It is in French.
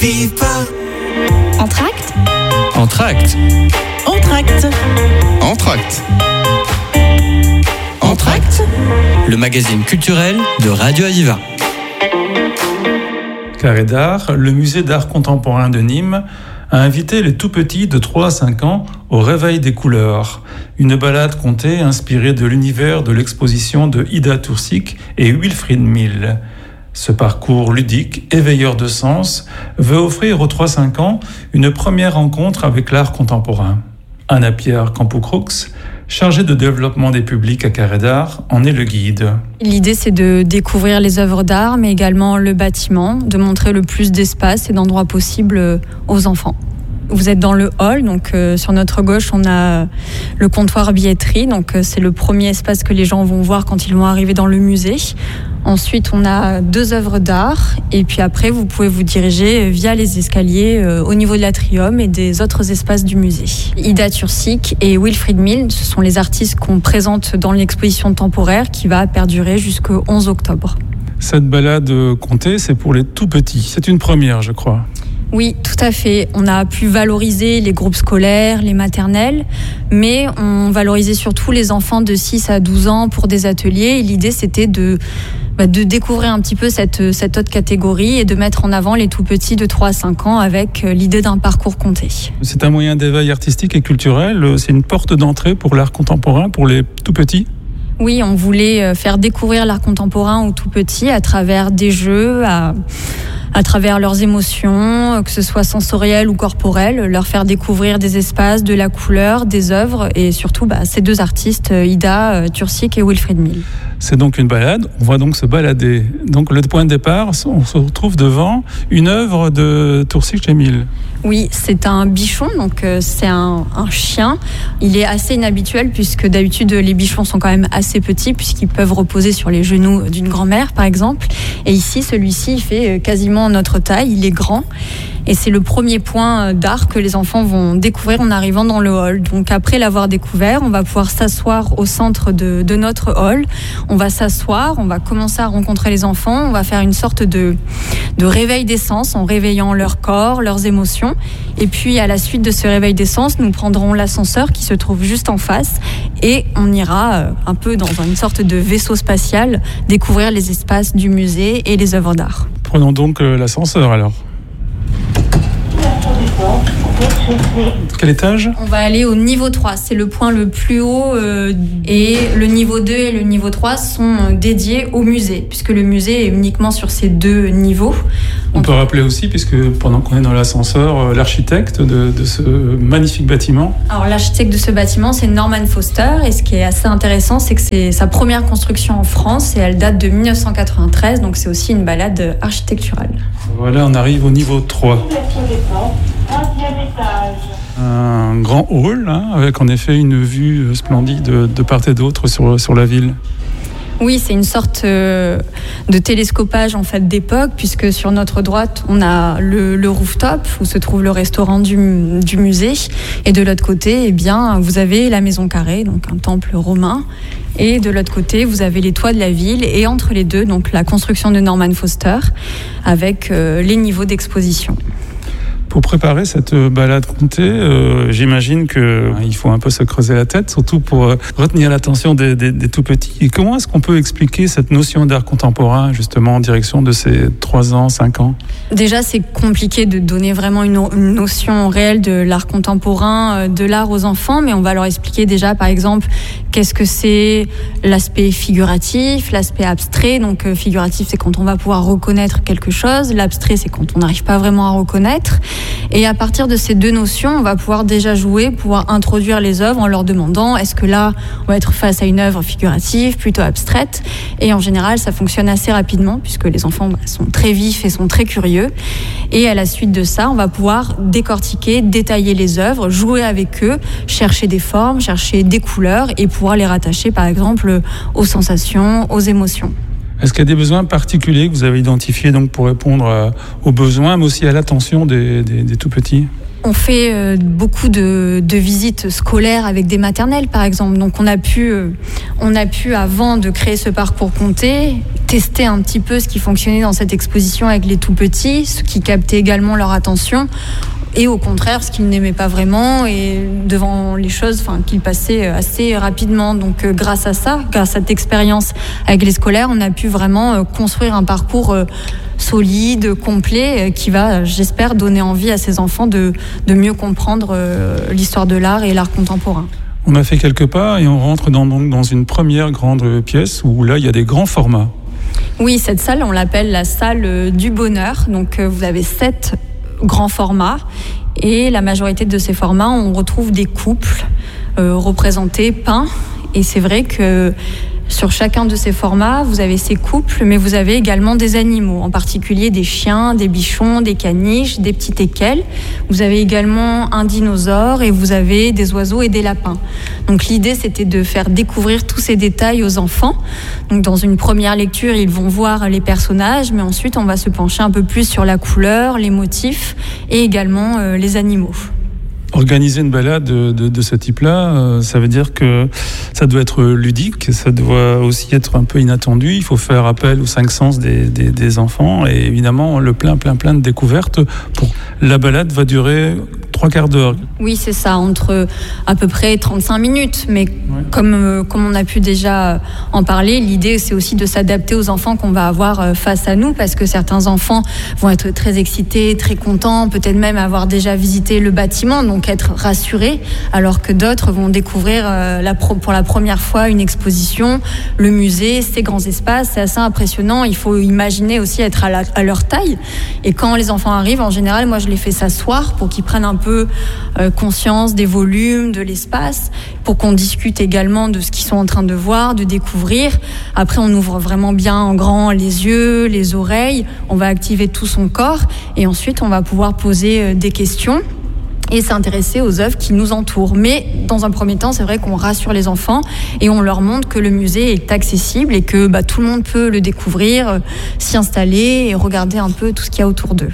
People. Entracte. Entracte. Entracte. Entracte. Entracte. Le magazine culturel de Radio Aviva. Carré d'Art, le musée d'art contemporain de Nîmes, a invité les tout-petits de 3 à 5 ans au Réveil des couleurs, une balade contée inspirée de l'univers de l'exposition de Ida Turcik et Wilfried Mill. Ce parcours ludique, éveilleur de sens, veut offrir aux 3-5 ans une première rencontre avec l'art contemporain. Anna-Pierre Campoucroux, chargée de développement des publics à Carré d'Art, en est le guide. L'idée, c'est de découvrir les œuvres d'art, mais également le bâtiment, de montrer le plus d'espace et d'endroits possibles aux enfants. Vous êtes dans le hall, donc sur notre gauche, on a le comptoir billetterie, donc c'est le premier espace que les gens vont voir quand ils vont arriver dans le musée. Ensuite, on a 2 œuvres d'art, et puis après, vous pouvez vous diriger via les escaliers au niveau de l'atrium et des autres espaces du musée. Ida Turcik et Wilfried Mill, ce sont les artistes qu'on présente dans l'exposition temporaire qui va perdurer jusqu'au 11 octobre. Cette balade comptée, c'est pour les tout-petits. C'est une première, je crois. Oui, tout à fait. On a pu valoriser les groupes scolaires, les maternelles, mais on valorisait surtout les enfants de 6 à 12 ans pour des ateliers. Et l'idée, c'était de découvrir un petit peu cette autre catégorie et de mettre en avant les tout-petits de 3 à 5 ans avec l'idée d'un parcours compté. C'est un moyen d'éveil artistique et culturel. C'est une porte d'entrée pour l'art contemporain, pour les tout-petits. Oui, on voulait faire découvrir l'art contemporain aux tout-petits à travers des jeux, à travers leurs émotions, que ce soit sensorielles ou corporelles, leur faire découvrir des espaces, de la couleur, des œuvres et surtout ces 2 artistes, Ida Turcik et Wilfried Mill. C'est donc une balade, on va donc se balader. Donc le point de départ, on se retrouve devant une œuvre de Turcik et Mill. Oui, c'est un bichon, donc c'est un chien. Il est assez inhabituel puisque d'habitude les bichons sont quand même assez petits puisqu'ils peuvent reposer sur les genoux d'une grand-mère par exemple. Et ici, celui-ci, il fait quasiment notre taille, il est grand. Et c'est le premier point d'art que les enfants vont découvrir en arrivant dans le hall. Donc après l'avoir découvert, on va pouvoir s'asseoir au centre de notre hall. On va s'asseoir, on va commencer à rencontrer les enfants. On va faire une sorte de réveil des sens en réveillant leur corps, leurs émotions. Et puis à la suite de ce réveil des sens, nous prendrons l'ascenseur qui se trouve juste en face et on ira un peu dans une sorte de vaisseau spatial découvrir les espaces du musée et les œuvres d'art. Prenons donc l'ascenseur alors. Quel étage ? On va aller au niveau 3, c'est le point le plus haut et le niveau 2 et le niveau 3 sont dédiés au musée, puisque le musée est uniquement sur ces 2 niveaux. On peut rappeler aussi, puisque pendant qu'on est dans l'ascenseur, l'architecte de ce magnifique bâtiment. Alors l'architecte de ce bâtiment, c'est Norman Foster, et ce qui est assez intéressant, c'est que c'est sa première construction en France, et elle date de 1993, donc c'est aussi une balade architecturale. Voilà, on arrive au niveau 3. Un grand hall, avec en effet une vue splendide de part et d'autre sur la ville. Oui, c'est une sorte de télescopage en fait d'époque, puisque sur notre droite, on a le rooftop où se trouve le restaurant du musée, et de l'autre côté, vous avez la maison carrée, donc un temple romain, et de l'autre côté, vous avez les toits de la ville, et entre les deux, donc la construction de Norman Foster, avec les niveaux d'exposition. Pour préparer cette balade comptée, j'imagine qu'il faut un peu se creuser la tête, surtout pour retenir l'attention des tout-petits. Et comment est-ce qu'on peut expliquer cette notion d'art contemporain, justement, en direction de ces 3 ans, 5 ans ? Déjà, c'est compliqué de donner vraiment une notion réelle de l'art contemporain, de l'art aux enfants, mais on va leur expliquer déjà, par exemple, qu'est-ce que c'est l'aspect figuratif, l'aspect abstrait. Donc, figuratif, c'est quand on va pouvoir reconnaître quelque chose. L'abstrait, c'est quand on n'arrive pas vraiment à reconnaître. Et à partir de ces 2 notions, on va pouvoir déjà jouer, pouvoir introduire les œuvres en leur demandant est-ce que là, on va être face à une œuvre figurative, plutôt abstraite. Et en général, ça fonctionne assez rapidement puisque les enfants sont très vifs et sont très curieux. Et à la suite de ça, on va pouvoir décortiquer, détailler les œuvres, jouer avec eux, chercher des formes, chercher des couleurs et pouvoir les rattacher par exemple aux sensations, aux émotions. Est-ce qu'il y a des besoins particuliers que vous avez identifiés donc, pour répondre aux besoins, mais aussi à l'attention des tout-petits ? On fait beaucoup de visites scolaires avec des maternelles, par exemple. Donc on a pu, avant de créer ce parcours Conté, tester un petit peu ce qui fonctionnait dans cette exposition avec les tout-petits, ce qui captait également leur attention, et au contraire, ce qu'ils n'aimaient pas vraiment, et devant les choses qu'ils passaient assez rapidement. Donc grâce à ça, grâce à cette expérience avec les scolaires, on a pu vraiment construire un parcours solide, complet, qui va, j'espère, donner envie à ces enfants de mieux comprendre l'histoire de l'art et l'art contemporain. On a fait quelques pas et on rentre dans une première grande pièce où là, il y a des grands formats. Oui, cette salle, on l'appelle la salle du bonheur. Donc vous avez 7 grands formats et la majorité de ces formats, on retrouve des couples représentés, peints. Et c'est vrai que sur chacun de ces formats, vous avez ces couples, mais vous avez également des animaux, en particulier des chiens, des bichons, des caniches, des petits teckels. Vous avez également un dinosaure et vous avez des oiseaux et des lapins. Donc l'idée, c'était de faire découvrir tous ces détails aux enfants. Donc dans une première lecture, ils vont voir les personnages, mais ensuite, on va se pencher un peu plus sur la couleur, les motifs et également les animaux. Organiser une balade de ce type-là, ça veut dire que ça doit être ludique, ça doit aussi être un peu inattendu. Il faut faire appel aux 5 sens des enfants et évidemment le plein de découvertes. La balade va durer 3/4 d'heure. Oui, c'est ça, entre à peu près 35 minutes. Mais comme on a pu déjà en parler, l'idée, c'est aussi de s'adapter aux enfants qu'on va avoir face à nous, parce que certains enfants vont être très excités, très contents, peut-être même avoir déjà visité le bâtiment, donc être rassurés, alors que d'autres vont découvrir pour la première fois une exposition, le musée, ces grands espaces. C'est assez impressionnant. Il faut imaginer aussi être à leur taille. Et quand les enfants arrivent, en général, moi, je les fais s'asseoir pour qu'ils prennent un peu conscience des volumes, de l'espace, pour qu'on discute également de ce qu'ils sont en train de voir, de découvrir. Après, on ouvre vraiment bien en grand les yeux, les oreilles, on va activer tout son corps et ensuite on va pouvoir poser des questions et s'intéresser aux œuvres qui nous entourent. Mais dans un premier temps, c'est vrai qu'on rassure les enfants et on leur montre que le musée est accessible et que tout le monde peut le découvrir, s'y installer et regarder un peu tout ce qu'il y a autour d'eux.